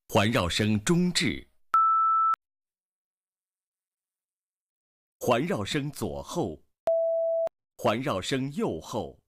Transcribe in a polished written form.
环绕声中置，环绕声左后，环绕声右后。